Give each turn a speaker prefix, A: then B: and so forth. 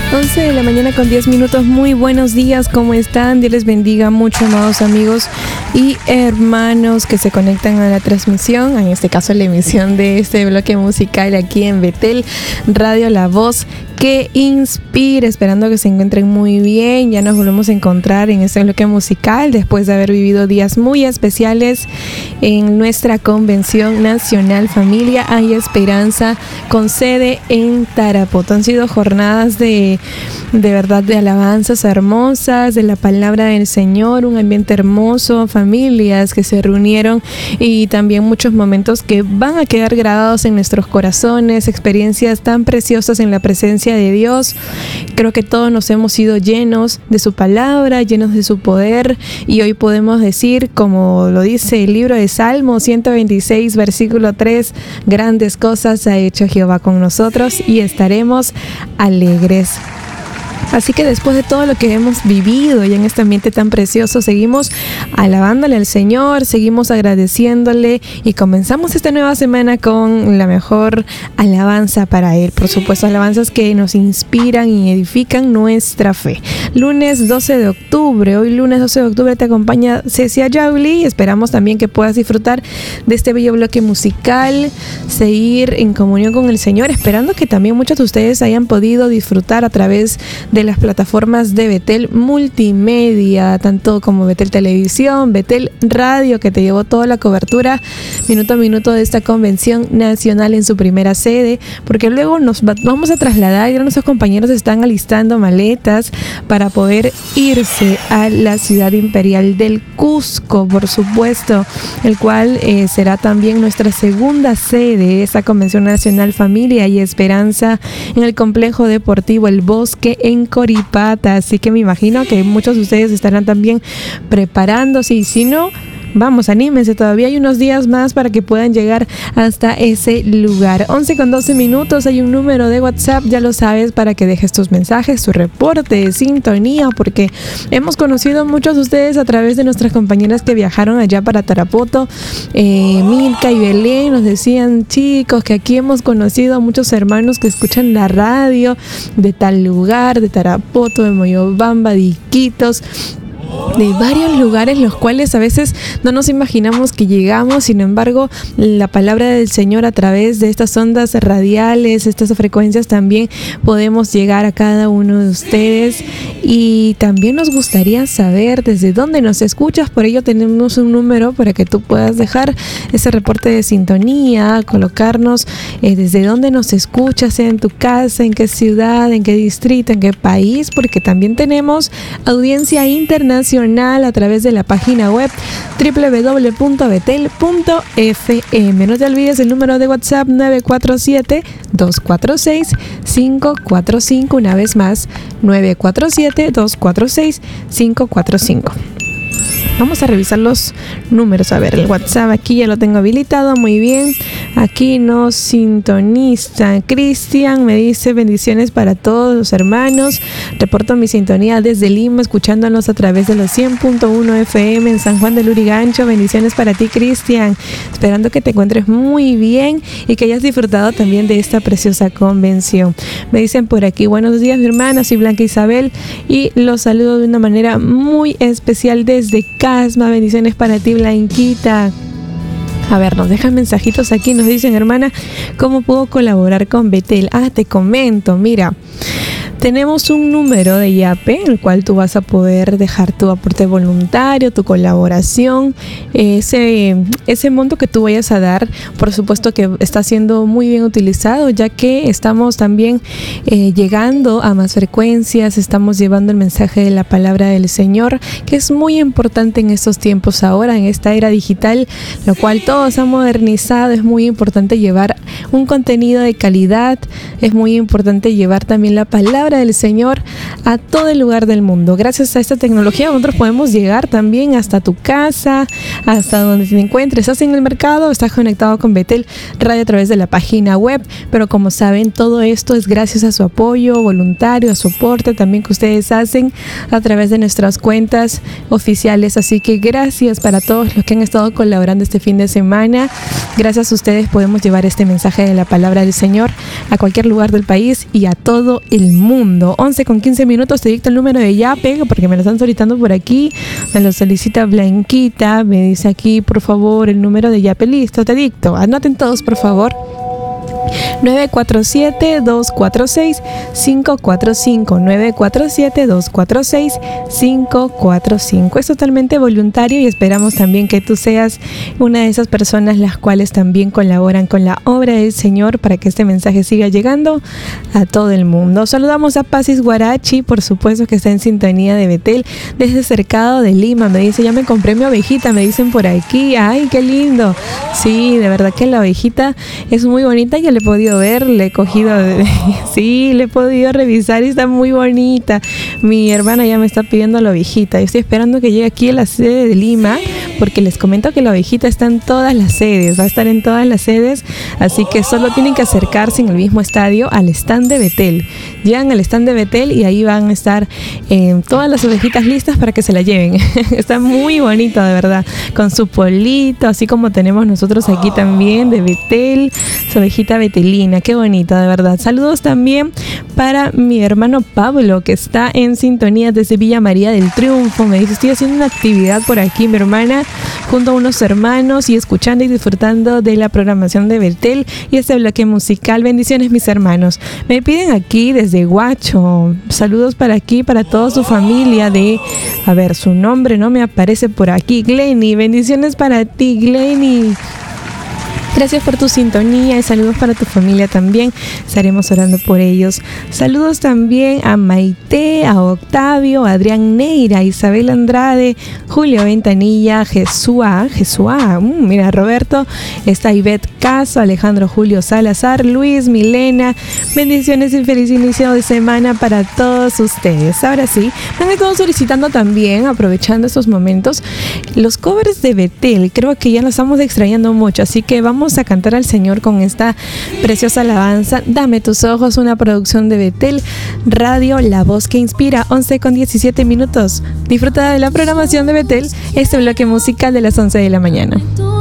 A: 11 de la mañana con 10 minutos. Muy buenos días, ¿cómo están? Dios les bendiga mucho, amados amigos y hermanos que se conectan a la transmisión, en este caso la emisión de este bloque musical aquí en Betel Radio, la voz que inspira. Esperando que se encuentren muy bien. Ya nos volvemos a encontrar en este bloque musical después de haber vivido días muy especiales en nuestra Convención Nacional Familia Hay Esperanza, con sede en Tarapoto. Han sido jornadas de verdad de alabanzas hermosas, de la palabra del Señor, un ambiente hermoso, familias que se reunieron y también muchos momentos que van a quedar grabados en nuestros corazones, experiencias tan preciosas en la presencia de Dios. Creo que todos nos hemos sido llenos de su palabra, llenos de su poder, y hoy podemos decir, como lo dice el libro de Salmo 126, versículo 3, grandes cosas ha hecho Jehová con nosotros y estaremos alegres. Así que después de todo lo que hemos vivido y en este ambiente tan precioso, seguimos alabándole al Señor, seguimos agradeciéndole y comenzamos esta nueva semana con la mejor alabanza para Él. Por supuesto, alabanzas que nos inspiran y edifican nuestra fe. Lunes 12 de octubre, hoy lunes 12 de octubre te acompaña Cecia Yauli y esperamos también que puedas disfrutar de este bello bloque musical, seguir en comunión con el Señor, esperando que también muchos de ustedes hayan podido disfrutar a través de las plataformas de Betel Multimedia, tanto como Betel Televisión, Betel Radio, que te llevó toda la cobertura minuto a minuto de esta convención nacional en su primera sede, porque luego nos vamos a trasladar, ya nuestros compañeros están alistando maletas para poder irse a la ciudad imperial del Cusco, por supuesto, el cual será también nuestra segunda sede, esta convención nacional Familia y Esperanza, en el complejo deportivo El Bosque en Coripata. Así que me imagino que muchos de ustedes estarán también preparándose, y si no, vamos, anímense, todavía hay unos días más para que puedan llegar hasta ese lugar. 11 con 12 minutos, hay un número de WhatsApp, ya lo sabes, para que dejes tus mensajes, tu reporte de sintonía, porque hemos conocido a muchos de ustedes a través de nuestras compañeras que viajaron allá para Tarapoto. Milka y Belén nos decían, chicos, que aquí hemos conocido a muchos hermanos que escuchan la radio de tal lugar, de Tarapoto, de Moyobamba, de Iquitos, de varios lugares los cuales a veces no nos imaginamos que llegamos. Sin embargo, la palabra del Señor a través de estas ondas radiales, estas frecuencias, también podemos llegar a cada uno de ustedes, y también nos gustaría saber desde dónde nos escuchas. Por ello tenemos un número para que tú puedas dejar ese reporte de sintonía, colocarnos desde dónde nos escuchas, sea en tu casa, en qué ciudad, en qué distrito, en qué país, porque también tenemos audiencia internacional a través de la página web www.betel.fm. No te olvides el número de WhatsApp 947-246-545. Una vez más, 947-246-545. Vamos a revisar los números. A ver, el WhatsApp aquí ya lo tengo habilitado. Muy bien. Aquí nos sintoniza Cristian, me dice: bendiciones para todos los hermanos. Reporto mi sintonía desde Lima, escuchándonos a través de los 100.1 FM en San Juan del Lurigancho. Bendiciones para ti, Cristian. Esperando que te encuentres muy bien y que hayas disfrutado también de esta preciosa convención. Me dicen por aquí: buenos días, mi hermana, soy Blanca Isabel y los saludo de una manera muy especial desde Casma. Bendiciones para ti, Blanquita. A ver, nos dejan mensajitos aquí, nos dicen: hermana, ¿cómo puedo colaborar con Betel? Te comento, mira, tenemos un número de YAPE, en el cual tú vas a poder dejar tu aporte voluntario, tu colaboración. Ese monto que tú vayas a dar, por supuesto que está siendo muy bien utilizado, ya que estamos también llegando a más frecuencias, estamos llevando el mensaje de la palabra del Señor, que es muy importante en estos tiempos ahora, en esta era digital, lo cual todo se ha modernizado. Es muy importante llevar un contenido de calidad, es muy importante llevar también la palabra del Señor a todo el lugar del mundo. Gracias a esta tecnología nosotros podemos llegar también hasta tu casa, hasta donde te encuentres. Estás en el mercado, estás conectado con Betel Radio a través de la página web, pero como saben, todo esto es gracias a su apoyo voluntario, a su aporte también que ustedes hacen a través de nuestras cuentas oficiales. Así que gracias para todos los que han estado colaborando este fin de semana. Gracias a ustedes podemos llevar este mensaje de la palabra del Señor a cualquier lugar del país y a todo el mundo. mundo. 11:15, te dicto el número de Yape, porque me lo están solicitando por aquí. Me lo solicita Blanquita, me dice aquí, por favor, el número de Yape. Listo, te dicto. Anoten todos, por favor. 947-246-545. 947-246-545. Es totalmente voluntario y esperamos también que tú seas una de esas personas las cuales también colaboran con la obra del Señor para que este mensaje siga llegando a todo el mundo. Saludamos a Pasis Guarachi, por supuesto que está en sintonía de Betel desde Cercado de Lima. Me dice, ya me compré mi ovejita, me dicen por aquí. Ay, qué lindo. Sí, de verdad que la ovejita es muy bonita. Ya le he podido ver, le he cogido, sí, le he podido revisar y está muy bonita. Mi hermana ya me está pidiendo la ovejita. Yo estoy esperando que llegue aquí a la sede de Lima, porque les comento que la ovejita está en todas las sedes, va a estar en todas las sedes, así que solo tienen que acercarse en el mismo estadio al stand de Betel. Llegan al stand de Betel y ahí van a estar todas las ovejitas listas para que se la lleven. Está muy bonito, de verdad, con su polito, así como tenemos nosotros aquí también de Betel, su ovejita betelina, qué bonita, de verdad. Saludos también para mi hermano Pablo, que está en sintonía desde Villa María del Triunfo. Me dice, estoy haciendo una actividad por aquí, mi hermana, junto a unos hermanos y escuchando y disfrutando de la programación de Betel y este bloque musical. Bendiciones, mis hermanos. Me piden aquí desde Huacho, saludos para aquí, para toda su familia de, a ver, su nombre no me aparece por aquí, Glenny. Bendiciones para ti, Glenny. Gracias por tu sintonía y saludos para tu familia también. Estaremos orando por ellos. Saludos también a Maite, a Octavio, a Adrián Neira, Isabel Andrade, Julio Ventanilla, Jesúa, mira, Roberto, está Ivette Caso, Alejandro Julio Salazar, Luis, Milena. Bendiciones y feliz inicio de semana para todos ustedes. Ahora sí, me han estado solicitando también, aprovechando estos momentos, los covers de Betel. Creo que ya nos estamos extrañando mucho, así que vamos a cantar al Señor con esta preciosa alabanza. Dame tus ojos, una producción de Betel Radio, la voz que inspira. 11:17. Disfruta de la programación de Betel, este bloque musical de las 11 de la mañana.